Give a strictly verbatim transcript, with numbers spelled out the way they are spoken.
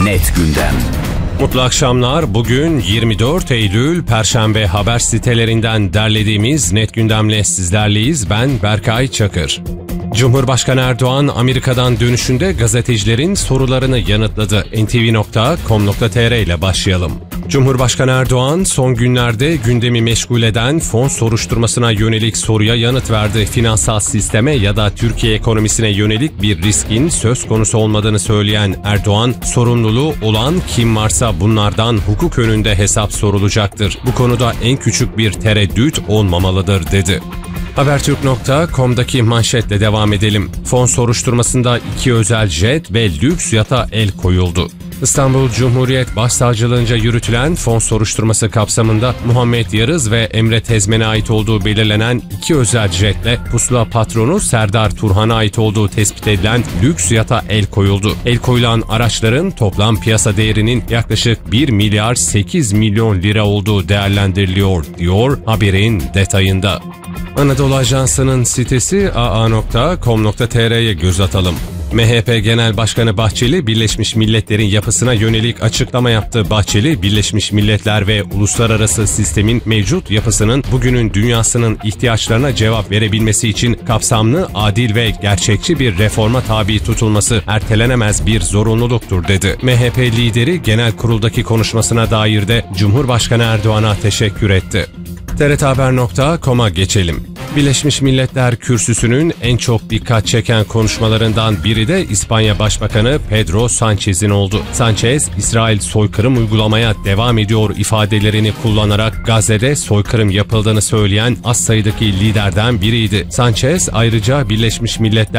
Net Gündem. Mutlu akşamlar. Bugün yirmi dört Eylül Perşembe, haber sitelerinden derlediğimiz Net Gündem'le sizlerleyiz. Ben Berkay Çakır. Cumhurbaşkanı Erdoğan Amerika'dan dönüşünde gazetecilerin sorularını yanıtladı. en te ve nokta com nokta te er ile başlayalım. Cumhurbaşkanı Erdoğan son günlerde gündemi meşgul eden fon soruşturmasına yönelik soruya yanıt verdi. Finansal sisteme ya da Türkiye ekonomisine yönelik bir riskin söz konusu olmadığını söyleyen Erdoğan, sorumluluğu olan kim varsa bunlardan hukuk önünde hesap sorulacaktır. Bu konuda en küçük bir tereddüt olmamalıdır dedi. Habertürk nokta com'daki manşetle devam edelim. Fon soruşturmasında iki özel jet ve lüks yata el koyuldu. İstanbul Cumhuriyet Başsavcılığınca yürütülen fon soruşturması kapsamında Muhammed Yarız ve Emre Tezmen'e ait olduğu belirlenen iki özel jetle pusula patronu Serdar Turhan'a ait olduğu tespit edilen lüks yata el koyuldu. El koyulan araçların toplam piyasa değerinin yaklaşık bir milyar sekiz milyon lira olduğu değerlendiriliyor, diyor haberin detayında. Anadolu Ajansı'nın sitesi a a nokta com nokta te er'ye göz atalım. M H P Genel Başkanı Bahçeli, Birleşmiş Milletler'in yapısına yönelik açıklama yaptı. Bahçeli, Birleşmiş Milletler ve uluslararası sistemin mevcut yapısının bugünün dünyasının ihtiyaçlarına cevap verebilmesi için kapsamlı, adil ve gerçekçi bir reforma tabi tutulması ertelenemez bir zorunluluktur dedi. M H P lideri genel kuruldaki konuşmasına dair de Cumhurbaşkanı Erdoğan'a teşekkür etti. te er te haber nokta com'a geçelim. Birleşmiş Milletler Kürsüsü'nün en çok dikkat çeken konuşmalarından biri de İspanya Başbakanı Pedro Sánchez'in oldu. Sánchez, İsrail soykırım uygulamaya devam ediyor ifadelerini kullanarak Gazze'de soykırım yapıldığını söyleyen az sayıdaki liderden biriydi. Sánchez ayrıca Birleşmiş Milletler